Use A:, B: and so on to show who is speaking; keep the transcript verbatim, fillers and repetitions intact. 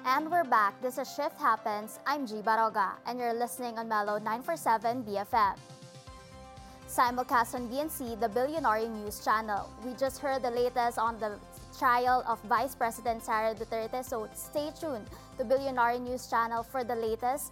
A: And we're back. This is Shift Happens. I'm G. Baroga, and you're listening on Mellow nine forty-seven B F M. Simulcast on B N C, the Billionaire News Channel. We just heard the latest on the trial of Vice President Sara Duterte, so stay tuned to Billionaire News Channel for the latest